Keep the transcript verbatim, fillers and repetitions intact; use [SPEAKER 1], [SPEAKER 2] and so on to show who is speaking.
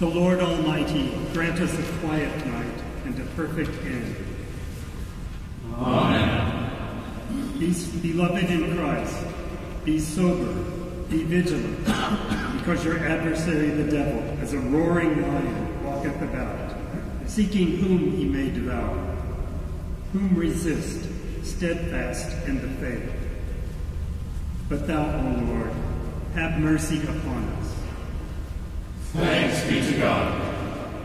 [SPEAKER 1] The Lord Almighty grant us a quiet night and a perfect end.
[SPEAKER 2] Amen.
[SPEAKER 1] Be, beloved in Christ, be sober, be vigilant, because your adversary the devil, as a roaring lion, walketh about, seeking whom he may devour. Whom resist, steadfast in the faith. But thou, O Lord, have mercy upon us.
[SPEAKER 2] Thanks be to God.